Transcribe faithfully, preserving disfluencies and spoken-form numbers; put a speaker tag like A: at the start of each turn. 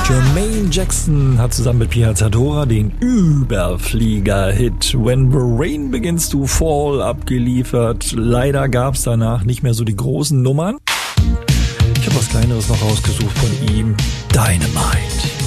A: Jermaine Jackson hat zusammen mit Piazzatora den Überflieger-Hit When the Rain Begins to Fall abgeliefert. Leider gab es danach nicht mehr so die großen Nummern. Ich habe was Kleineres noch rausgesucht von ihm. Dynamite.